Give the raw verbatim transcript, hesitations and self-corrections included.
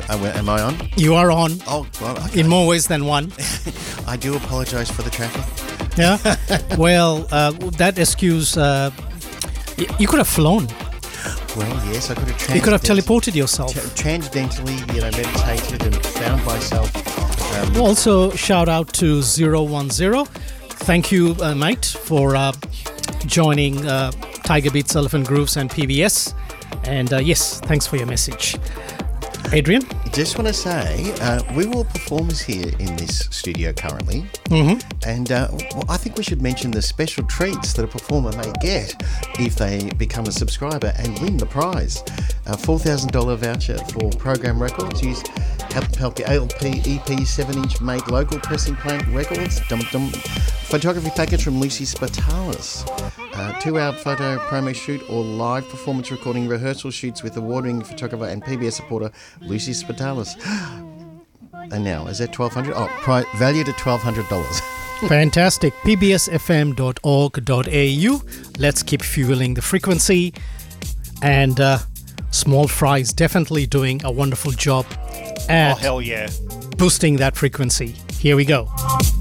uh, am I on? You are on. Oh, well, okay. In more ways than one. I do apologise for the traffic. Yeah. Well, uh, that excuse, uh, y- you could have flown. Well, yes, I could have. You could have transdent- teleported yourself. T- transdentally, you know, meditated and found myself. Um, Also, shout out to zero one zero. Thank you, uh, mate, for uh, joining uh, Tiger Beats, Elephant Grooves, and P B S. And uh, yes, thanks for your message. Adrian? Just want to say, uh, we're all performers here in this studio currently. Mm-hmm. And uh, well, I think we should mention the special treats that a performer may get if they become a subscriber and win the prize. A four thousand dollars voucher for Program Records. Use help, help your L P, E P, seven inch made local pressing plant records. Dum, dum. Photography package from Lucy Spatalis. Uh, two-hour photo promo shoot or live performance recording rehearsal shoots with award-winning photographer and P B S supporter Lucy Spatalis. And now, is that twelve hundred dollars? Oh, pri- valued at twelve hundred dollars. Fantastic. p b s f m dot org dot a u. Let's keep fueling the frequency. And uh, Small Fry's definitely doing a wonderful job at Oh, hell yeah. boosting that frequency. Here we go.